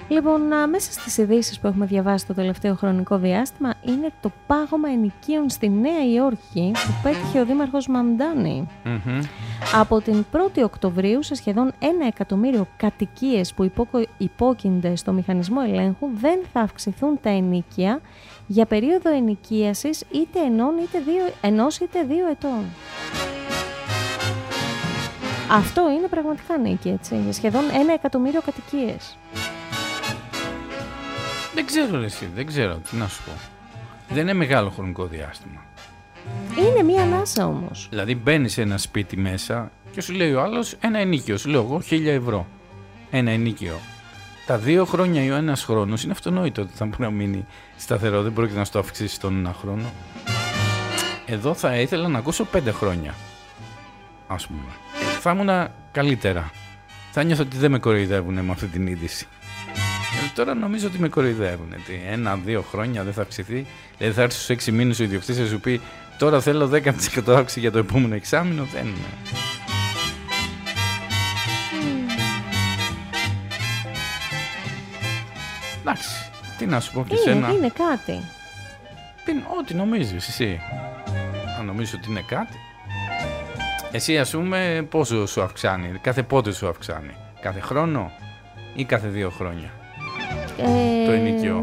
Λοιπόν, μέσα στις ειδήσεις που έχουμε διαβάσει το τελευταίο χρονικό διάστημα είναι το πάγωμα ενοικίων στη Νέα Υόρκη που πέτυχε ο δήμαρχος Μαμντάνη. Από την 1η Οκτωβρίου σε σχεδόν 1 εκατομμύριο κατοικίες που υπόκεινται στο μηχανισμό ελέγχου δεν θα αυξηθούν τα ενοίκια για περίοδο ενοικίασης είτε ενός είτε 2 ετών. Αυτό είναι πραγματικά νίκη, έτσι, για σχεδόν 1 εκατομμύριο κατοικίες. Δεν ξέρω εσύ, δεν ξέρω, τι να σου πω. Δεν είναι μεγάλο χρονικό διάστημα. Είναι μία ανάσα όμως. Δηλαδή μπαίνεις σε ένα σπίτι μέσα και σου λέει ο άλλος ένα ενοίκιο. Σου λέω εγώ 1.000 ευρώ. Ένα ενοίκιο. Τα 2 χρόνια ή ο ένας χρόνος είναι αυτονόητο ότι θα μπορεί να μείνει σταθερό. Δεν πρόκειται να στο αυξήσει τον ένα χρόνο. Εδώ θα ήθελα να ακούσω 5 χρόνια. Ας πούμε. Θα ήμουν καλύτερα. Θα νιώθω ότι δεν με κοροϊδεύουν με αυτή την είδηση. Τώρα νομίζω ότι με κοροϊδεύουν. 1-2 χρόνια δεν θα αυξηθεί. Δηλαδή θα έρθει στους 6 μήνες ο ιδιοκτήτης και σου πει τώρα θέλω 10% αύξηση για το επόμενο εξάμηνο. Δεν είναι. Εντάξει. Τι να σου πω και σένα. Είναι κάτι. Ό,τι νομίζεις εσύ. Αν νομίζεις ότι είναι κάτι. Εσύ ας πούμε πόσο σου αυξάνει, κάθε πότε σου αυξάνει, κάθε χρόνο ή κάθε 2 χρόνια το ενοικιό.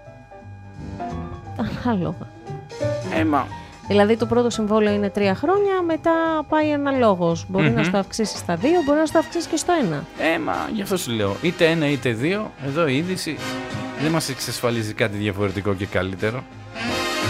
Ανάλογα. Μα... Δηλαδή το πρώτο συμβόλαιο είναι 3 χρόνια, μετά πάει αναλόγως. Μπορεί να στο αυξήσει στα 2, μπορεί να στο αυξήσει και στο 1. Μα γι' αυτό σου λέω, είτε 1 είτε 2, εδώ η είδηση δεν μας εξασφαλίζει κάτι διαφορετικό και καλύτερο.